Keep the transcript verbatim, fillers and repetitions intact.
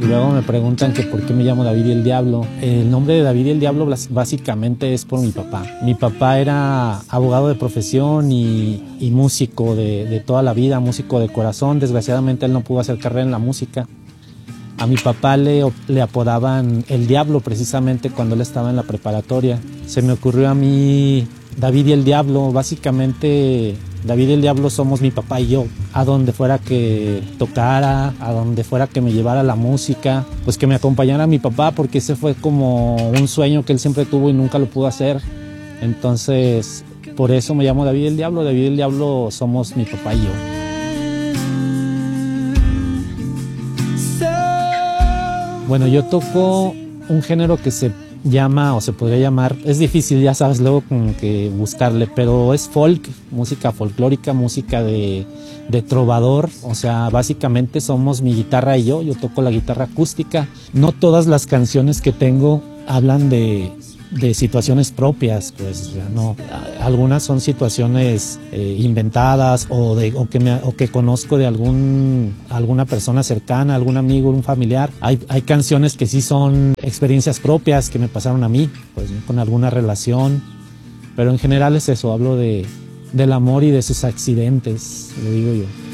Luego me preguntan que por qué me llamo David y el Diablo. El nombre de David y el Diablo básicamente es por mi papá. Mi papá era abogado de profesión y, y músico de, de toda la vida, músico de corazón. Desgraciadamente él no pudo hacer carrera en la música. A mi papá le, le apodaban el Diablo precisamente cuando él estaba en la preparatoria. Se me ocurrió a mí David y el Diablo. Básicamente David y el Diablo somos mi papá y yo. A donde fuera que tocara, a donde fuera que me llevara la música, pues que me acompañara mi papá, porque ese fue como un sueño que él siempre tuvo y nunca lo pudo hacer. Entonces, por eso me llamo David y el Diablo. David y el Diablo somos mi papá y yo. Bueno, yo toco un género que se llama, o se podría llamar, es difícil, ya sabes, luego como que buscarle, pero es folk, música folclórica, música de, de trovador. O sea, básicamente somos mi guitarra y yo, yo toco la guitarra acústica. No todas las canciones que tengo hablan de, de situaciones propias, pues no. Algunas son situaciones eh, inventadas o, de, o, que me, o que conozco de algún, alguna persona cercana, algún amigo, un familiar. Hay, hay canciones que sí son experiencias propias que me pasaron a mí, pues con alguna relación. Pero en general es eso, hablo de, del amor y de sus accidentes, le digo yo.